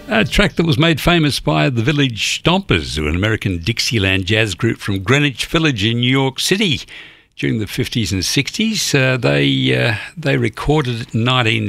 A track that was made famous by the Village Stompers, who were an American Dixieland jazz group from Greenwich Village in New York City during the 50s and 60s. They recorded it in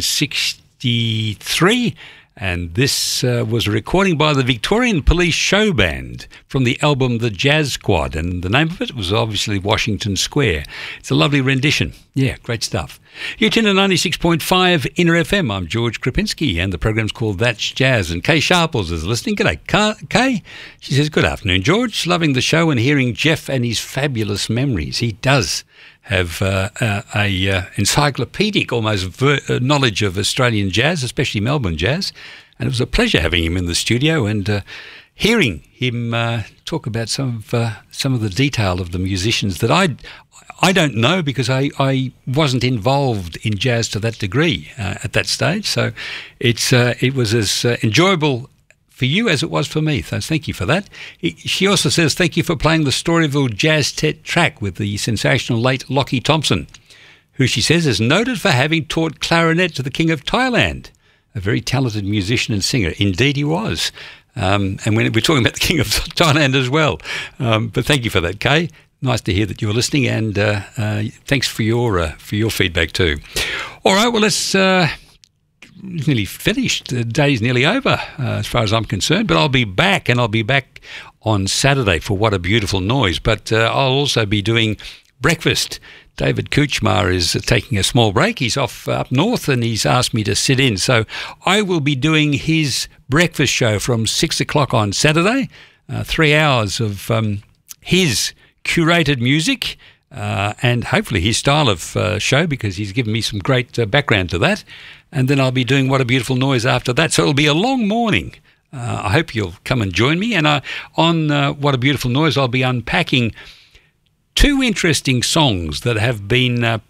1963, and this was a recording by the Victorian Police Show Band from the album The Jazz Squad, and the name of it was obviously Washington Square. It's a lovely rendition. Yeah, great stuff. You're tuned to 96.5 Inner FM. I'm George Krapinski, and the program's called That's Jazz. And Kay Sharples is listening. G'day, Kay. She says, good afternoon, George. Loving the show and hearing Jeff and his fabulous memories. He does have a encyclopedic almost knowledge of Australian jazz, especially Melbourne jazz. And it was a pleasure having him in the studio and hearing him talk about some of the detail of the musicians that I don't know, because I wasn't involved in jazz to that degree at that stage. So it was as enjoyable for you as it was for me. So thank you for that. She also says, thank you for playing the Storyville Jazz track with the sensational late Lockie Thompson, who she says is noted for having taught clarinet to the King of Thailand, a very talented musician and singer. Indeed he was. And we're talking about the King of Thailand as well. But thank you for that, Kay. Nice to hear that you're listening, and thanks for your feedback too. All right, well, let's nearly finished. The day's nearly over as far as I'm concerned, but I'll be back, and I'll be back on Saturday for What a Beautiful Noise. But I'll also be doing breakfast. David Kuchmar is taking a small break. He's off up north, and he's asked me to sit in. So I will be doing his breakfast show from 6 o'clock on Saturday, 3 hours of his curated music and hopefully his style of show, because he's given me some great background to that. And then I'll be doing What a Beautiful Noise after that. So it'll be a long morning. I hope you'll come and join me. And on What a Beautiful Noise, I'll be unpacking two interesting songs that have been, how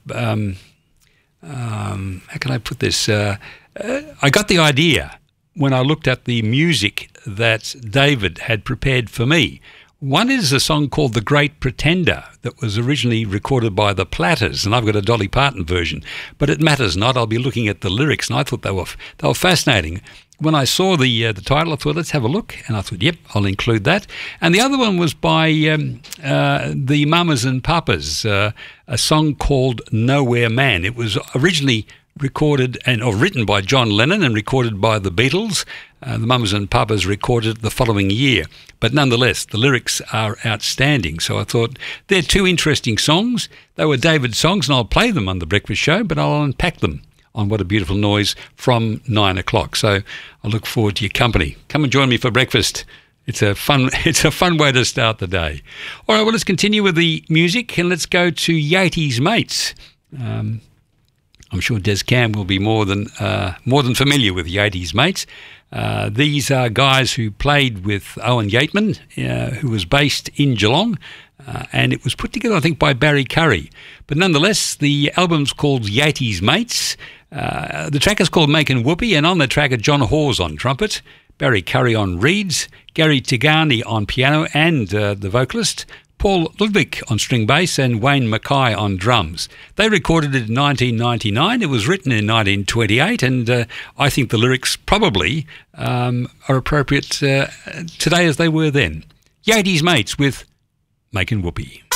can I put this? I got the idea when I looked at the music that David had prepared for me. One is a song called The Great Pretender that was originally recorded by the Platters, and I've got a Dolly Parton version, but it matters not. I'll be looking at the lyrics, and I thought they were fascinating. When I saw the title, I thought, let's have a look, and I thought, yep, I'll include that. And the other one was by the Mamas and Papas, a song called Nowhere Man. It was originally recorded or written by John Lennon and recorded by the Beatles. The Mamas and Papas recorded it the following year. But nonetheless, the lyrics are outstanding. So I thought they're two interesting songs. They were David's songs, and I'll play them on The Breakfast Show, but I'll unpack them on What a Beautiful Noise from 9 o'clock. So I look forward to your company. Come and join me for breakfast. It's a fun way to start the day. All right, well, let's continue with the music, and let's go to Yates Mates. I'm sure Des Cam will be more than familiar with Yates Mates. These are guys who played with Owen Yateman, who was based in Geelong, and it was put together, I think, by Barry Curry. But nonetheless, the album's called Yates Mates. The track is called Makin' Whoopee, and on the track are John Hawes on trumpet, Barry Curry on reeds, Gary Tigani on piano and the vocalist, Paul Ludwig on string bass, and Wayne Mackay on drums. They recorded it in 1999. It was written in 1928, and I think the lyrics probably are appropriate today as they were then. Yates Mates with Makin' Whoopee.